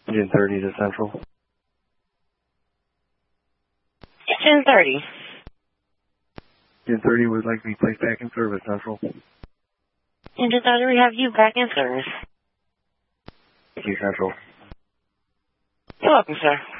Engine 30 to Central. Engine 30. Engine 30 would like to be placed back in service, Central. Engine 30, we have you back in service. Thank you, Central. You're welcome, sir.